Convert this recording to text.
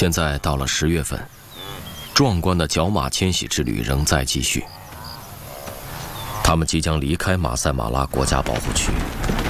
现在到了10月份，壮观的角马迁徙之旅仍在继续。他们即将离开马赛马拉国家保护区，